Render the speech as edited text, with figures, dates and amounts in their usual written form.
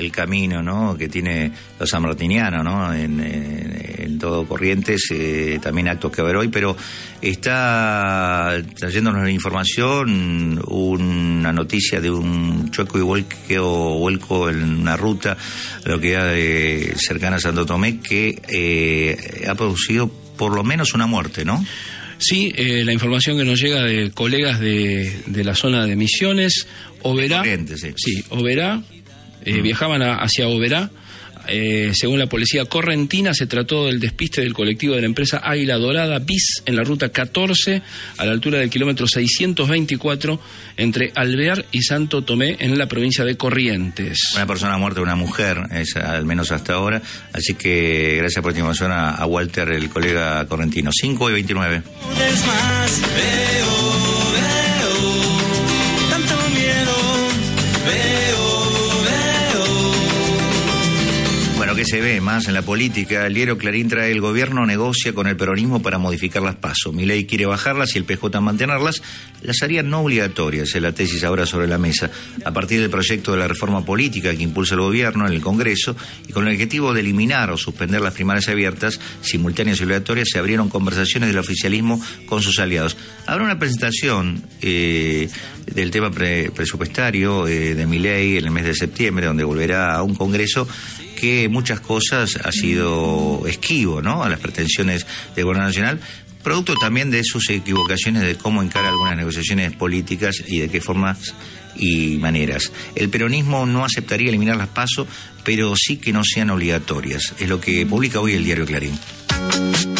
el camino, ¿no?, que tiene los sanmartinianos, ¿no?, en todo Corrientes, también actos que va a haber hoy, pero está trayéndonos la información una noticia de un chueco y vuelco en una ruta cercana a Santo Tomé que ha producido por lo menos una muerte, ¿no? Sí, la información que nos llega de colegas de la zona de Misiones, Oberá, sí, Oberá, viajaban hacia Oberá. Según la policía correntina, se trató del despiste del colectivo de la empresa Águila Dorada BIS en la ruta 14, a la altura del kilómetro 624, entre Alvear y Santo Tomé, en la provincia de Corrientes. Una persona muerta, una mujer, es al menos hasta ahora, así que gracias por la información a Walter, el colega correntino. 5:29. Que se ve más en la política. El diario Clarín trae: el gobierno negocia con el peronismo para modificar las PASO. Milei quiere bajarlas y el PJ mantenerlas. Las haría no obligatorias, es la tesis ahora sobre la mesa, a partir del proyecto de la reforma política que impulsa el gobierno en el Congreso, y con el objetivo de eliminar o suspender las primarias abiertas, simultáneas y obligatorias. Se abrieron conversaciones del oficialismo con sus aliados. Habrá una presentación del tema presupuestario de Milei en el mes de septiembre, donde volverá a un Congreso que muchas cosas ha sido esquivo, ¿no?, a las pretensiones del gobierno nacional, producto también de sus equivocaciones de cómo encara algunas negociaciones políticas y de qué formas y maneras. El peronismo no aceptaría eliminar las PASO, pero sí que no sean obligatorias. Es lo que publica hoy el diario Clarín.